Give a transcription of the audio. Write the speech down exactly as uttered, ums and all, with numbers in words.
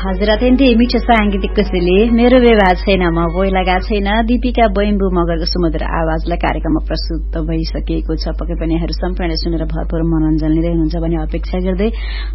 हजुर अत्यन्तै मिठो साङ्गीतिक कसैले मेरो व्यवहार छैन म बोइ लगा छैन दीपिका बैम्बु मगरको सुमधुर आवाजलाई कार्यक्रममा प्रस्तुत भइसकेको छ। पक्कै पनि यहाँहरू सम्पूर्ण सुनेर भरपूर मनोरञ्जन लिँदै हुनुहुन्छ भने अपेक्षा गर्दै